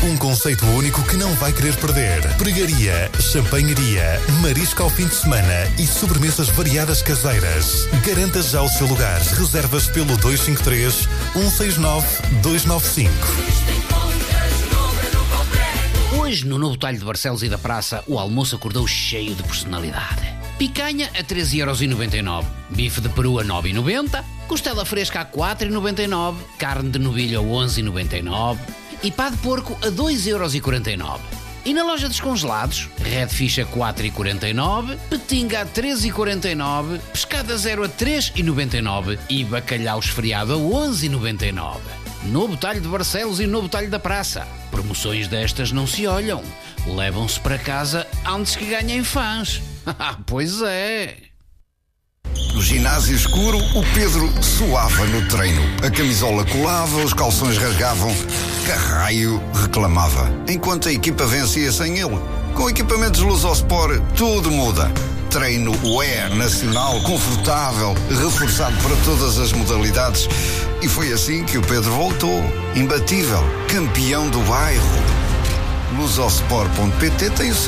Um conceito único que não vai querer perder. Pregaria, champanharia, marisco ao fim de semana e sobremesas variadas caseiras. Garanta já o seu lugar. Reservas pelo 253 169 295. Hoje, no novo talho de Barcelos e da Praça, o almoço acordou cheio de personalidade. Picanha a 13,99€, bife de peru a 9,90€, costela fresca a 4,99€, carne de novilho a 11,99€ e pá de porco a 2,49€. E na loja dos congelados, redfish a 4,49€, petinga a 13,49€, pescada zero a 3,99€ e bacalhau esfriado a 11,99€. Novo talho de Barcelos e novo talho da Praça. Promoções destas não se olham. Levam-se para casa antes que ganhem fãs. Pois é. No ginásio escuro, o Pedro suava no treino. A camisola colava, os calções rasgavam. Carraio reclamava. Enquanto a equipa vencia sem ele. Com equipamentos Lusosport, tudo muda. Treino UE nacional, confortável, reforçado para todas as modalidades. E foi assim que o Pedro voltou. Imbatível, campeão do bairro. Lusosport.pt tem o